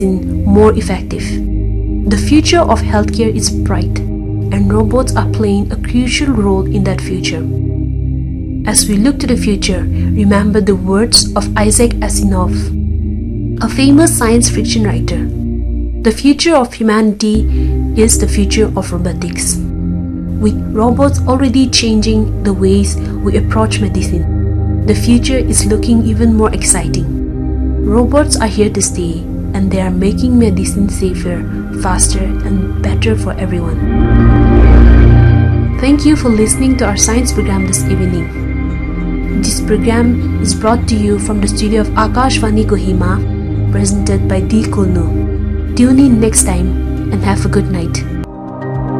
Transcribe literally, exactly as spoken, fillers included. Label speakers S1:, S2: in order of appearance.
S1: more effective. The future of healthcare is bright, and robots are playing a crucial role in that future. As we look to the future, remember the words of Isaac Asimov, a famous science fiction writer. The future of humanity is the future of robotics, with robots already changing the ways we approach medicine. The future is looking even more exciting. Robots are here to stay, and they are making medicine safer, faster, and better for everyone. Thank you for listening to our science program this evening. This program is brought to you from the studio of Akashvani Kohima, presented by D. Kulnu. Tune in next time and have a good night.